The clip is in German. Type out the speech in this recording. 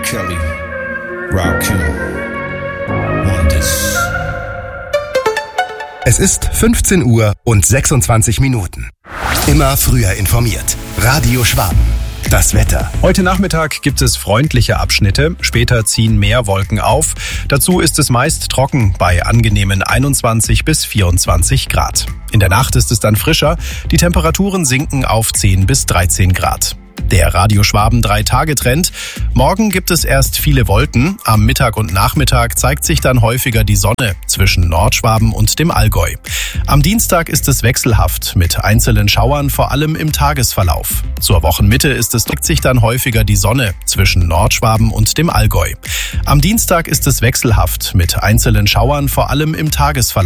Kelly, Rakim, want this. Es ist 15 Uhr und 26 Minuten. Immer früher informiert. Radio Schwaben. Das Wetter. Heute Nachmittag gibt es freundliche Abschnitte, später ziehen mehr Wolken auf. Dazu ist es meist trocken bei angenehmen 21 bis 24 Grad. In der Nacht ist es dann frischer, die Temperaturen sinken auf 10 bis 13 Grad. Der Radio Schwaben 3-Tage-Trend. Morgen gibt es erst viele Wolken. Am Mittag und Nachmittag zeigt sich dann häufiger die Sonne zwischen Nordschwaben und dem Allgäu. Am Dienstag ist es wechselhaft mit einzelnen Schauern, vor allem im Tagesverlauf. Zur Wochenmitte zeigt sich dann häufiger die Sonne zwischen Nordschwaben und dem Allgäu. Am Dienstag ist es wechselhaft mit einzelnen Schauern, vor allem im Tagesverlauf.